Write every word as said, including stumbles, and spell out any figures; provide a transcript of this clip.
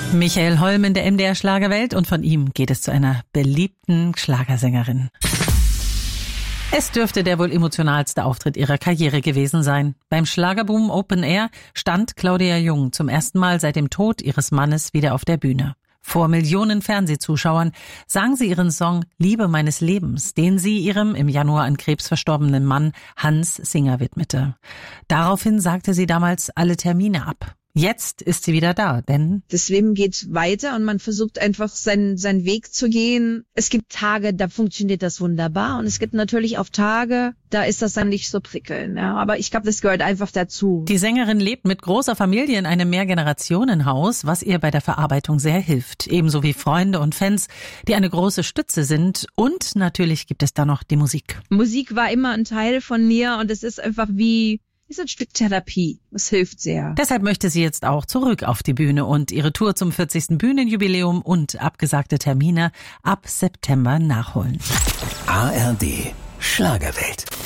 Michael Holm in der M D R Schlagerwelt und von ihm geht es zu einer beliebten Schlagersängerin. Es dürfte der wohl emotionalste Auftritt ihrer Karriere gewesen sein. Beim Schlagerboom Open Air stand Claudia Jung zum ersten Mal seit dem Tod ihres Mannes wieder auf der Bühne. Vor Millionen Fernsehzuschauern sang sie ihren Song Liebe meines Lebens, den sie ihrem im Januar an Krebs verstorbenen Mann Hans Singer widmete. Daraufhin sagte sie damals alle Termine ab. Jetzt ist sie wieder da, denn das Leben geht weiter und man versucht einfach seinen, seinen Weg zu gehen. Es gibt Tage, da funktioniert das wunderbar und es gibt natürlich auch Tage, da ist das dann nicht so prickelnd. Ja. Aber ich glaube, das gehört einfach dazu. Die Sängerin lebt mit großer Familie in einem Mehrgenerationenhaus, was ihr bei der Verarbeitung sehr hilft. Ebenso wie Freunde und Fans, die eine große Stütze sind. Und natürlich gibt es da noch die Musik. Musik war immer ein Teil von mir und es ist einfach wie... ist ein Stück Therapie. Es hilft sehr. Deshalb möchte sie jetzt auch zurück auf die Bühne und ihre Tour zum vierzigsten Bühnenjubiläum und abgesagte Termine ab September nachholen. A R D Schlagerwelt.